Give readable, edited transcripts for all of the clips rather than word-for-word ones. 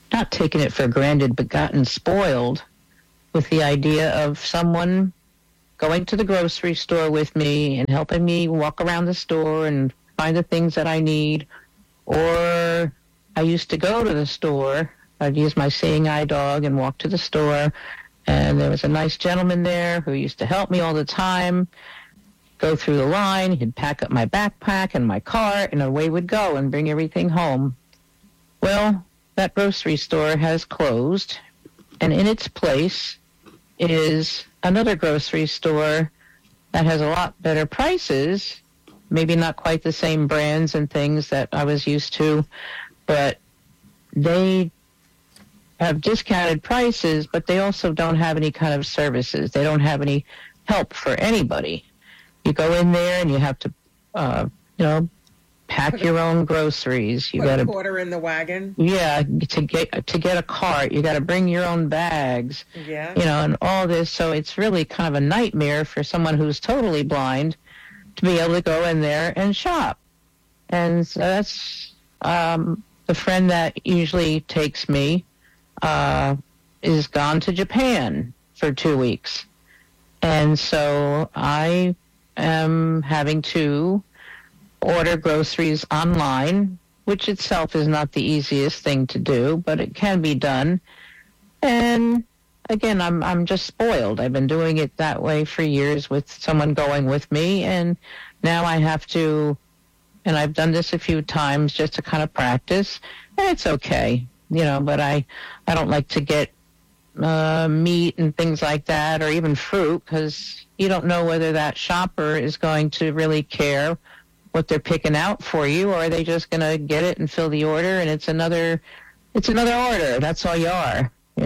not taken it for granted, but gotten spoiled with the idea of someone going to the grocery store with me and helping me walk around the store and find the things that I need. Or I used to go to the store. I'd use my seeing eye dog and walk to the store. And there was a nice gentleman there who used to help me all the time, go through the line. He'd pack up my backpack and my cart, and away would go and bring everything home. Well, that grocery store has closed, and in its place is another grocery store that has a lot better prices, maybe not quite the same brands and things that I was used to, but they have discounted prices, but they also don't have any kind of services. They don't have any help for anybody. You go in there and you have to, pack your own groceries. You got to quarter in the wagon. Yeah, to get a cart, you got to bring your own bags. Yeah, and all this. So it's really kind of a nightmare for someone who's totally blind to be able to go in there and shop. And so that's the friend that usually takes me is gone to Japan for 2 weeks, and so I am having to order groceries online, which itself is not the easiest thing to do, but it can be done. And again, I'm just spoiled. I've been doing it that way for years with someone going with me, and now I have to, and I've done this a few times just to kind of practice, and it's okay, but I don't like to get meat and things like that, or even fruit, because you don't know whether that shopper is going to really care what they're picking out for you, or are they just going to get it and fill the order, and it's another order. That's all you are,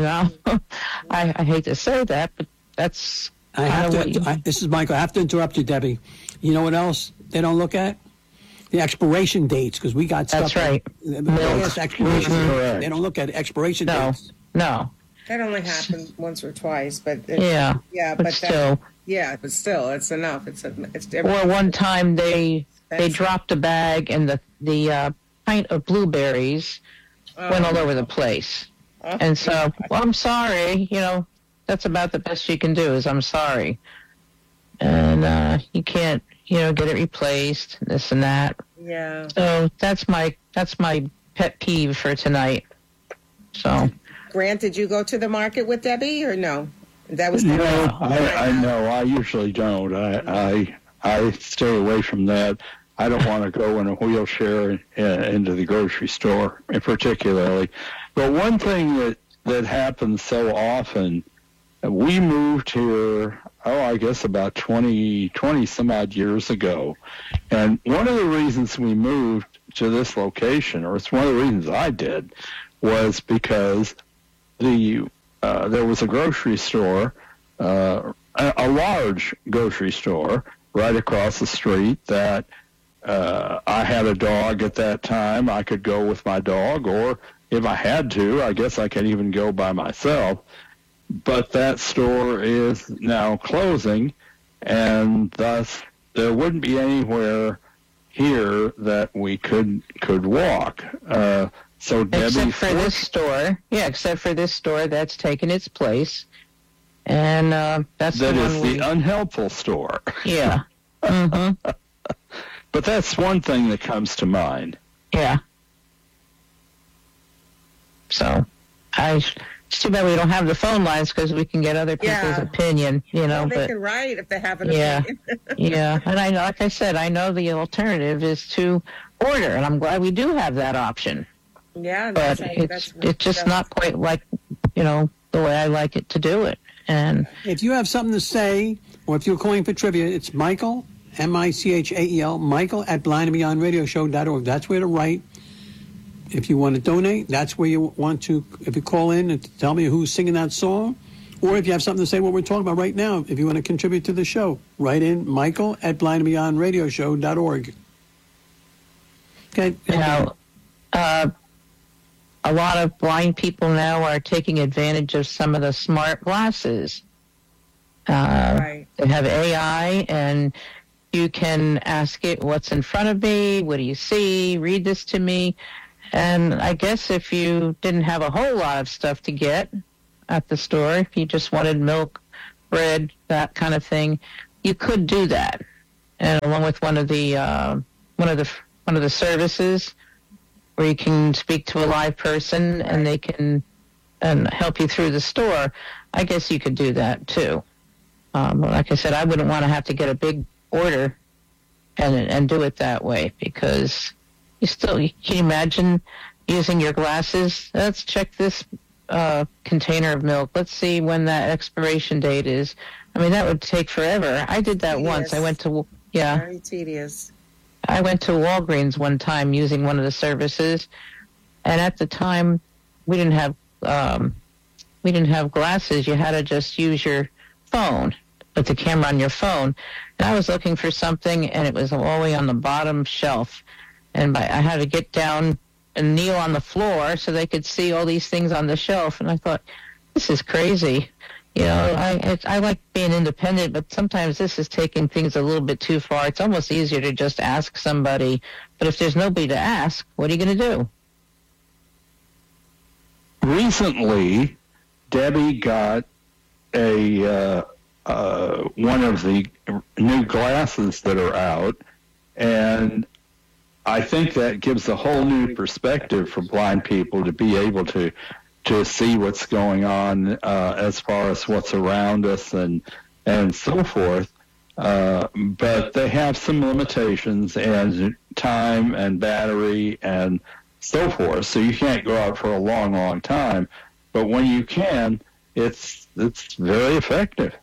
I hate to say that, but that's this is Michael. I have to interrupt you, Debbie. You know what else they don't look at? The expiration dates, because we got stuff. That's right. They don't look at expiration dates. No. That only happened once or twice, but but still, it's enough. Or one time they dropped a bag and the pint of blueberries went all over the place. And so, I'm sorry, that's about the best you can do is I'm sorry. And you can't, get it replaced, this and that. Yeah. So that's my pet peeve for tonight. So. Grant, did you go to the market with Debbie or no? That was I know. I usually don't. I stay away from that. I don't want to go in a wheelchair into the grocery store, particularly. But one thing that happens so often, we moved here, I guess about 20 some odd years ago. And one of the reasons we moved to this location, or it's one of the reasons I did, was because there was a grocery store, a large grocery store right across the street that I had a dog at that time. I could go with my dog, or if I had to, I guess I could even go by myself. But that store is now closing, and thus there wouldn't be anywhere here that we could walk. So Debbie, except for this store that's taken its place, and that is the unhelpful store. Yeah. Mm-hmm. But that's one thing that comes to mind. Yeah. So, it's too bad we don't have the phone lines because we can get other people's opinion, Well, they can write if they have an opinion. Yeah. And I know, like I said, I know the alternative is to order, and I'm glad we do have that option. Yeah, but it's just not quite like, the way I like it to do it. And if you have something to say, or if you're calling for trivia, it's Michael, Michael, Michael at blindandbeyondradioshow.org. That's where to write. If you want to donate, that's where you want to, if you call in and tell me who's singing that song, or if you have something to say what we're talking about right now, if you want to contribute to the show, write in Michael at blindandbeyondradioshow.org. Okay. A lot of blind people now are taking advantage of some of the smart glasses. Right. They have AI, and you can ask it, what's in front of me? What do you see? Read this to me. And I guess if you didn't have a whole lot of stuff to get at the store, if you just wanted milk, bread, that kind of thing, you could do that. And along with one of the services where you can speak to a live person and they can help you through the store, I guess you could do that too. Like I said, I wouldn't want to have to get a big order and do it that way, because can you imagine using your glasses? Let's check this container of milk. Let's see when that expiration date is. I mean, that would take forever. I did that once. I went to, Very tedious. I went to Walgreens one time using one of the services, and at the time we didn't have glasses. You had to just use your phone, put the camera on your phone. And I was looking for something, and it was all the way on the bottom shelf, and I had to get down and kneel on the floor so they could see all these things on the shelf. And I thought, this is crazy. You know, I like being independent, but sometimes this is taking things a little bit too far. It's almost easier to just ask somebody. But if there's nobody to ask, what are you going to do? Recently, Debbie got one of the new glasses that are out, and I think that gives a whole new perspective for blind people to be able to see what's going on as far as what's around us and so forth. But they have some limitations and time and battery and so forth. So you can't go out for a long, long time. But when you can, it's very effective.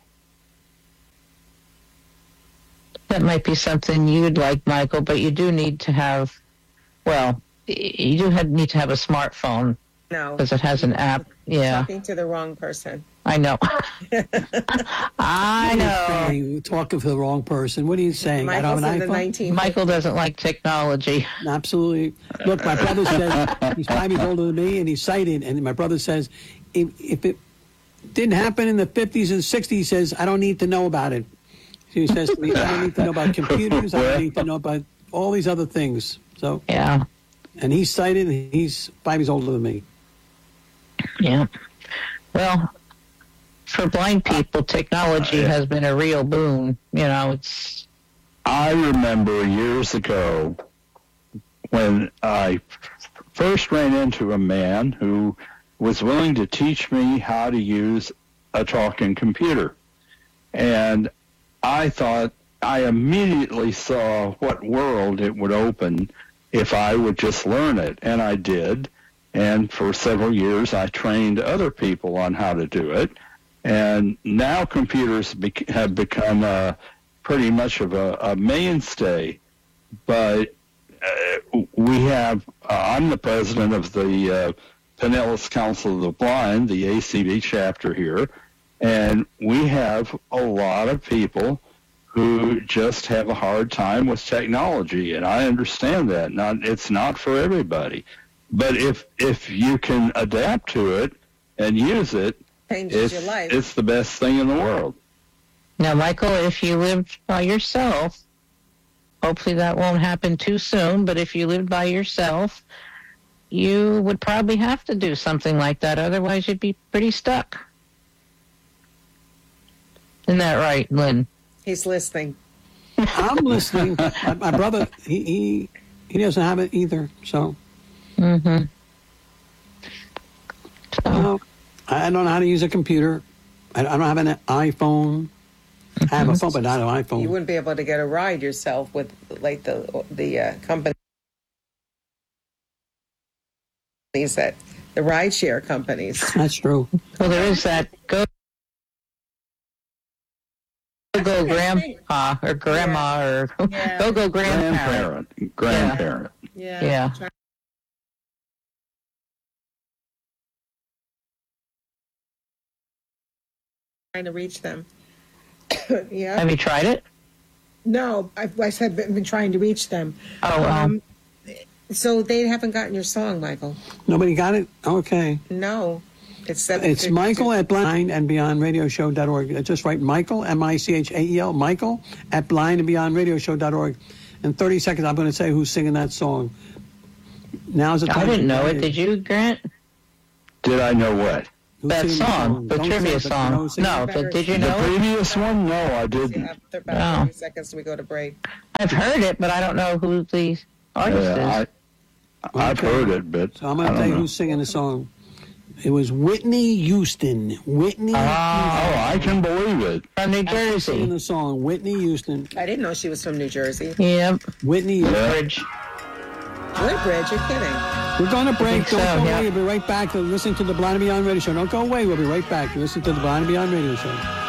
That might be something you'd like, Michael, but you do need to have, need to have a smartphone. No. Because it has an app. Yeah. Talking to the wrong person. I know. I know. You talking to the wrong person. What are you saying? Michael's I don't have an in the iPhone? Michael doesn't like technology. Absolutely. Look, my brother says, he's 5 years older than me, and he's sighted. And my brother says, if it didn't happen in the 50s and 60s, he says, I don't need to know about it. So he says to me, I don't need to know about computers. I don't need to know about all these other things. So yeah. And he's sighted, and he's 5 years older than me. Yeah. Well, for blind people, technology has been a real boon. You know, it's... I remember years ago when I first ran into a man who was willing to teach me how to use a talking computer. And I immediately saw what world it would open if I would just learn it. And I did. And for several years, I trained other people on how to do it. And now computers have become pretty much of a mainstay. But we have, I'm the president of the Pinellas Council of the Blind, the ACB chapter here, and we have a lot of people who just have a hard time with technology, and I understand that. It's not for everybody. But if you can adapt to it and use it, Changes your life. It's the best thing in the world. Now, Michael, if you lived by yourself, hopefully that won't happen too soon, but if you lived by yourself, you would probably have to do something like that. Otherwise, you'd be pretty stuck. Isn't that right, Lynn? He's listening. I'm listening. My brother, he doesn't have it either, so... Mm-hmm. I don't know how to use a computer. I don't have an iPhone. I have a phone, but not an iPhone. You wouldn't be able to get a ride yourself with like the companies that the rideshare companies. That's true. Well, there is that go grandpa or grandma or go grandparent. Grandparent. Yeah. Trying to reach them. Yeah. Have you tried it? No, I said I've been trying to reach them. Oh, so they haven't gotten your song, Michael. Nobody got it? Okay. No. It's Michael at blindandbeyondradioshow.org. Just write Michael, Michael, Michael at blindandbeyondradioshow.org. In 30 seconds, I'm going to say who's singing that song. Now's the time. I didn't know to it. Did you, Grant? Did I know what? Who's That singing song, the Don't trivia say it, but song. no, sing No, it. but did you The know it? previous one? No, I didn't. After about Oh. 30 seconds, we go to break. I've heard it, but I don't know who the artist is. I've Okay. heard it, but So I'm I going to don't tell you know. who's singing the song. It was Whitney Houston. Whitney Oh, I can believe it. From New singing Jersey. the song. Whitney Houston. I didn't know she was from New Jersey. Yep. Whitney Houston. Yeah. Bridge. Woodbridge, you're kidding. We're going to break. think Don't so, go yeah. away. We'll be right back to listen to the Blind and Beyond Radio Show. Don't go away. We'll be right back to listen to the Blind and Beyond Radio Show.